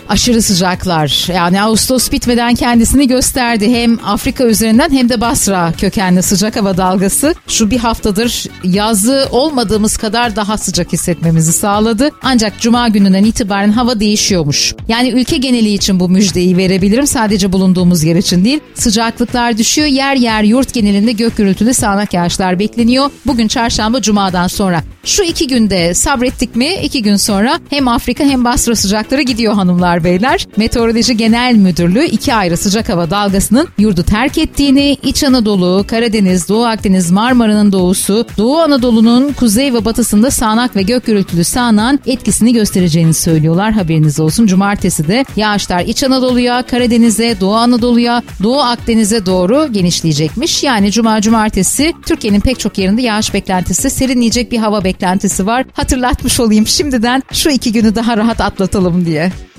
Aşırı sıcaklar, yani Ağustos bitmeden kendisini gösterdi. Hem Afrika üzerinden hem de Basra kökenli sıcak hava dalgası şu bir haftadır yazı olmadığımız kadar daha sıcak hissetmemizi sağladı. Ancak Cuma gününden itibaren hava değişiyormuş. Yani ülke geneli için bu müjdeyi verebilirim. Sadece bulunduğumuz yer için değil. Sıcaklıklar düşüyor. Yer yer yurt genelinde gök gürültülü sağanak yağışlar bekleniyor. Bugün çarşamba, Cuma'dan sonra. Şu 2 günde sabrettik mi 2 gün sonra hem Afrika hem Basra sıcakları gidiyor hanımlar beyler. Meteoroloji Genel Müdürlüğü 2 ayrı sıcak hava dalgasının yurdu terk ettiğini, İç Anadolu, Karadeniz, Doğu Akdeniz, Marmara'nın doğusu, Doğu Anadolu'nun kuzey ve batısında sağanak ve gök gürültülü sağanağın etkisini göstereceğini söylüyorlar. Haberiniz olsun. Cumartesi de yağışlar İç Anadolu'ya, Karadeniz'e, Doğu Anadolu'ya, Doğu Akdeniz'e doğru genişleyecekmiş. Yani cumartesi Türkiye'nin pek çok yerinde yağış beklentisi, serinleyecek bir hava beklentisi var. Hatırlatmış olayım şimdiden şu 2 günü daha rahat atlatalım diye.